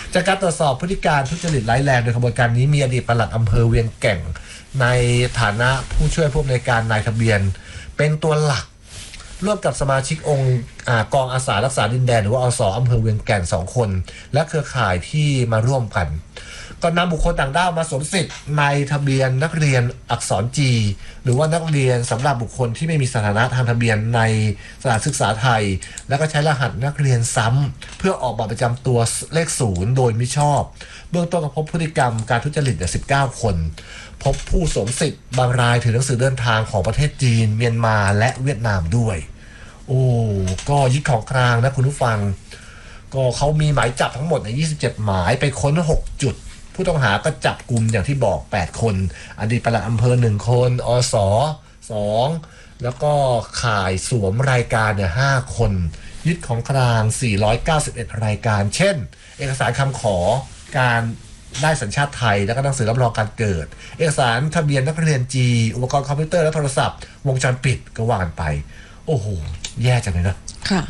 จากการตรวจสอบพฤติการทุจริตร้ายแรงโดยขบวนการนี้มีอดีตปลัดอำเภอเวียงแก่งในฐานะผู้ช่วยผู้อำนวยการนายทะเบียนเป็นตัวหลักร่วมกับสมาชิกองค์กองอาสารักษาดินแดนหรือว่าอส.อำเภอเวียงแก่น2 คนและเครือข่ายที่มาร่วมกันก็นำบุคคลต่างด้าวมาสวมสิทธิ์ในทะเบียนนักเรียนอักษรจีหรือว่านักเรียนสำหรับบุคคลที่ไม่มีสถานะทางทะเบียนในสถานศึกษาไทยแล้วก็ใช้รหัสนักเรียนซ้ำเพื่อออกบัตรประจำตัวเลข0โดยมิชอบเบื้องต้นก็พบพฤติกรรมการทุจริต19 คนพบผู้สวมสิทธิ์บางรายถือหนังสือเดินทางของประเทศจีนเมียนมาและเวียดนามด้วยโอ้ก็ยึดของกลางนะคุณผู้ฟังก็เขามีหมายจับทั้งหมดใน27 หมายไปค้น6 จุดผู้ต้องหาก็จับกลุ่มอย่างที่บอก8 คนอดีตปลัดอำเภอ1 คนอส2แล้วก็ข่ายสวมรายการเนี่ย5 คนยึดของกลาง491 รายการเช่นเอกสารคำขอการได้สัญชาติไทยแล้วก็หนังสือรับรองการเกิดเอกสารทะเบียนนักเรียนจีอุปกรณ์คอมพิวเตอร์และโทรศัพท์วงจรปิดก็ว่ากันไปโอ้โหแย่จังเลยนะค่ะ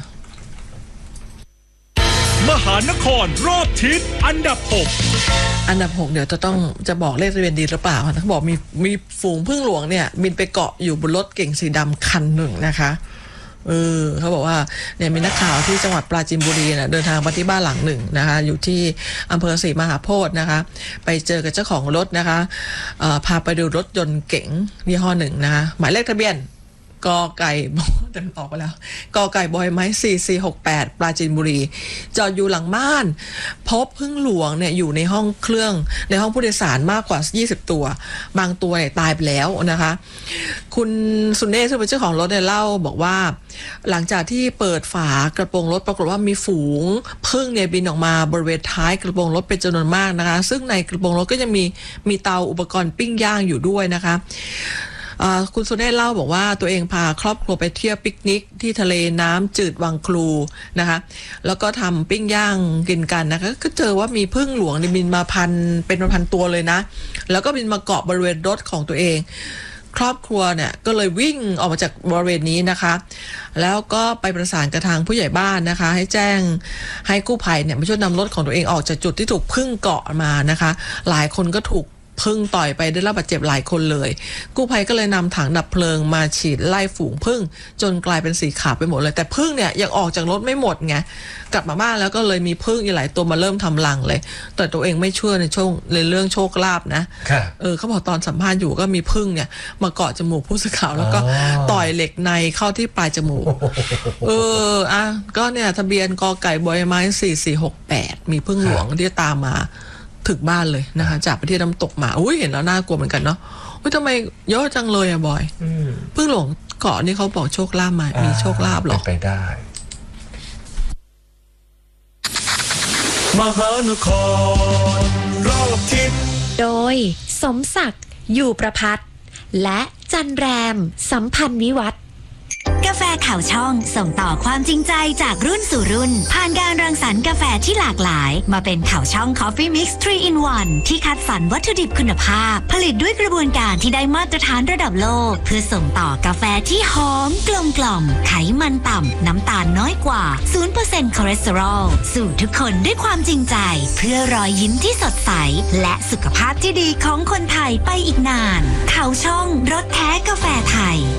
มหานครรอบทิศอันดับ6 เดี๋ยวจะบอกเลขทะเบียนดีหรือเปล่าเขาบอกมีฝูงผึ้งหลวงเนี่ยบินไปเกาะอยู่บนรถเก๋งสีดำคันหนึ่งนะคะเขาบอกว่าเนี่ยมีนักข่าวที่จังหวัดปราจีนบุรีเนี่ยเดินทางไปที่บ้านหลังหนึ่งนะคะอยู่ที่อำเภอศรีมหาโพธิ์นะคะไปเจอกับเจ้าของรถนะคะพาไปดูรถยนต์เก๋งยี่ห้อหนึ่งนะคะหมายเลขทะเบียนกอไก่เต็มออกไปแล้วกอไก่บอยไม้4468ปราจีนบุรีจอดอยู่หลังบ้านพบผึ้งหลวงเนี่ยอยู่ในห้องเครื่องในห้องผู้โดยสารมากกว่า20 ตัวบางตัวเนี่ยตายไปแล้วนะคะคุณสุเนศซึ่งเป็นเจ้าของรถเนี่ยเล่าบอกว่าหลังจากที่เปิดฝากระโปรงรถปรากฏว่ามีฝูงผึ้งเนี่ยบินออกมาบริเวณท้ายกระโปรงรถเป็นจำนวนมากนะคะซึ่งในกระโปรงรถก็จะมีเตาอุปกรณ์ปิ้งย่างอยู่ด้วยนะคะคุณสุเนศเล่าบอกว่าตัวเองพาครอบครัวไปเที่ยวปิกนิกที่ทะเลน้ำจืดวังครูนะคะแล้วก็ทำปิ้งย่างกินกันนะคะก็เจอว่ามีผึ้งหลวงบินมาเป็นพันตัวเลยนะแล้วก็บินมาเกาะบริเวณรถของตัวเองครอบครัวเนี่ยก็เลยวิ่งออกมาจากบริเวณนี้นะคะแล้วก็ไปประสานกับทางผู้ใหญ่บ้านนะคะให้แจ้งให้กู้ภัยเนี่ยมาช่วยนำรถของตัวเองออกจากจุดที่ถูกผึ้งเกาะมานะคะหลายคนก็ถูกผึ้งต่อยไปได้รับบาดเจ็บหลายคนเลยกู้ภัยก็เลยนำถังดับเพลิงมาฉีดไล่ฝูงผึ้งจนกลายเป็นสีขาวไปหมดเลยแต่ผึ้งเนี่ยยังออกจากรถไม่หมดไงกลับมาบ้านแล้วก็เลยมีผึ้งอีกหลายตัวมาเริ่มทำรังเลยแต่ตัวเองไม่เชื่อในเรื่องโชคลาภนะเขาบอกตอนสัมภาษณ์อยู่ก็มีผึ้งเนี่ยมาเกาะจมูกผู้สื่อข่าวแล้วก็ต่อยเหล็กในเข้าที่ปลายจมูกก็เนี่ยทะเบียนกอไก่บอยไม้4468มีผึ้งหลวงที่ตามมาถึงบ้านเลยนะคะจากประเทศน้ำตกมาเห็นแล้วน่ากลัวเหมือนกันเนาะทำไมเยอะจังเลยอะบอยเพิ่งหลงเกาะนี่เขาบอกโชคลาภมามีโชคลาภหรอไปได้มหานครรอบทิศโดยสมศักดิ์อยู่ประภัตและจันแรมสัมพันธ์วิวัฒน์กาแฟข่าวช่องส่งต่อความจริงใจจากรุ่นสู่รุ่นผ่านการรังสรรค์กาแฟที่หลากหลายมาเป็นข่าวช่อง Coffee Mix 3 in 1ที่คัดสรรวัตถุดิบคุณภาพผลิตด้วยกระบวนการที่ได้มาตรฐานระดับโลกเพื่อส่งต่อกาแฟที่หอมกลมกล่อมไขมันต่ำน้ำตาลน้อยกว่า 0% คอเลสเตอรอลสู่ทุกคนด้วยความจริงใจเพื่อรอยยิ้มที่สดใสและสุขภาพที่ดีของคนไทยไปอีกนานข่าวช่องรสแท้กาแฟไทย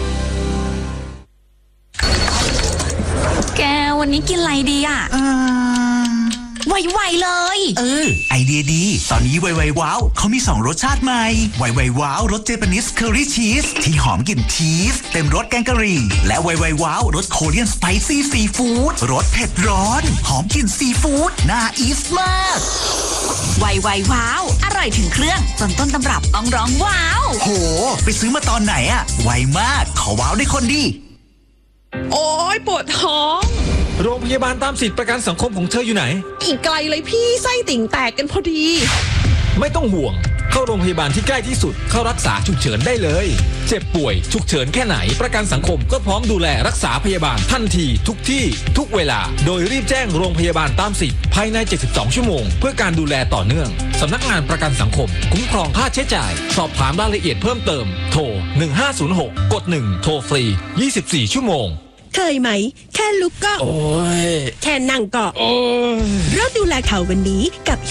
แกวันนี้กินอะไรดีอ่ะไวๆเลยไอเดียดีตอนนี้ไวว้าวเขามี2รสชาติใหม่ไวว้าวรสเจแปนิสเคอรี่ชีสที่หอมกลิ่นชีสเต็มรสแกงกะหรี่และไวว้าวรสโคเรียนสไปซี่ซีฟู้ดรสเผ็ดร้อนหอมกลิ่นซีฟู้ดน่าอีสมากไวว้าวอร่อยถึงเครื่องจนต้นตำรับต้องร้องว้าวโหไปซื้อมาตอนไหนอะไวมากขอว้าวได้คนดีโอ้ยปวดท้องโรงพยาบาลตามสิทธิประกันสังคมของเธออยู่ไหนอีกไกลเลยพี่ไส้ติ่งแตกกันพอดีไม่ต้องห่วงเข้าโรงพยาบาลที่ใกล้ที่สุดเข้ารักษาฉุกเฉินได้เลยเจ็บป่วยฉุกเฉินแค่ไหนประกันสังคมก็พร้อมดูแลรักษาพยาบาลทันทีทุกที่ทุกเวลาโดยรีบแจ้งโรงพยาบาลตามสิทธิ์ภายใน72ชั่วโมงเพื่อการดูแลต่อเนื่องสำนักงานประกันสังคมคุ้มครองค่าใช้จ่ายสอบถามรายละเอียดเพิ่มเติมโทร1506กด1โทรฟรี24ชั่วโมงเคยไหมแค่ลุกก็แค่นั่งก็เริ่มดูแลเขาวันนี้กับ